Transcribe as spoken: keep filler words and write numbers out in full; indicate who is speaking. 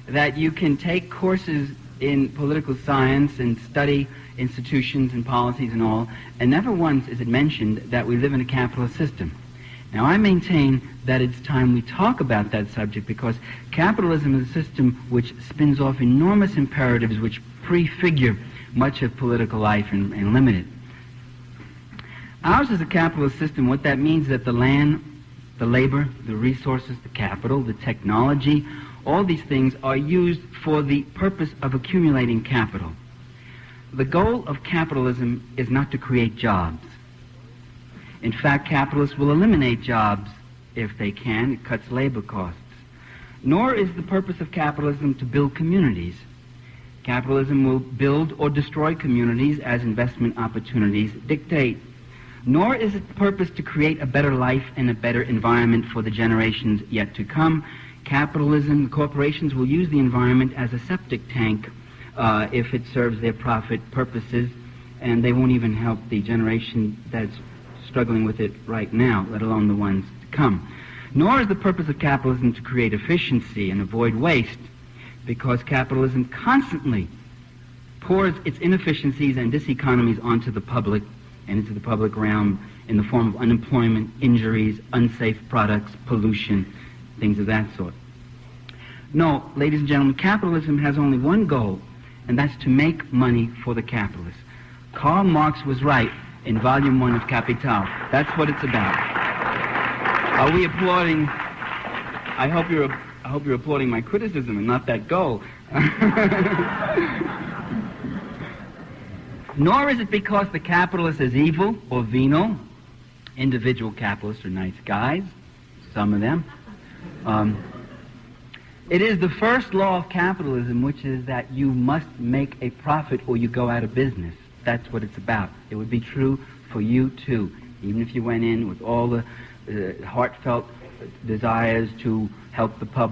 Speaker 1: that you can take courses in political science and study institutions and policies and all, and never once is it mentioned that we live in a capitalist system. Now, I maintain that it's time we talk about that subject, because capitalism is a system which spins off enormous imperatives which prefigure much of political life and, and limit it. Ours is a capitalist system. What that means is that the land, the labor, the resources, the capital, the technology, all these things are used for the purpose of accumulating capital. The goal of capitalism is not to create jobs. In fact, capitalists will eliminate jobs if they can. It cuts labor costs. Nor is the purpose of capitalism to build communities. Capitalism will build or destroy communities as investment opportunities dictate. Nor is it the purpose to create a better life and a better environment for the generations yet to come. Capitalism, the corporations will use the environment as a septic tank uh, if it serves their profit purposes, and they won't even help the generation that's struggling with it right now, let alone the ones to come. Nor is the purpose of capitalism to create efficiency and avoid waste, because capitalism constantly pours its inefficiencies and diseconomies onto the public and into the public realm in the form of unemployment, injuries, unsafe products, pollution, things of that sort. No, ladies and gentlemen, capitalism has only one goal, and that's to make money for the capitalists. Karl Marx was right in volume one of Capital. That's what it's about. Are we applauding? I hope you're I hope you're applauding my criticism and not that goal. Nor is it because the capitalist is evil or venal. Individual capitalists are nice guys, some of them. Um, it is the first law of capitalism, which is that you must make a profit or you go out of business. That's what it's about. It would be true for you too, even if you went in with all the uh, heartfelt desires to help the public.